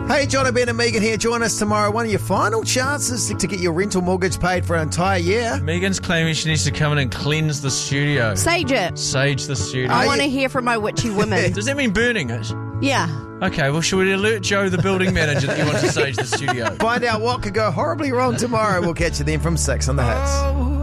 Hey, John, Ben and Megan here. Join us tomorrow. One of your final chances to get your rental mortgage paid for an entire year. Megan's claiming she needs to come in and cleanse the studio. Sage it. Sage the studio. I want to hear from my witchy women. Does that mean burning it? Yeah. Okay, well, should we alert Joe, the building manager, that you want to sage the studio? Find out what could go horribly wrong tomorrow. We'll catch you then from 6 on the Hits.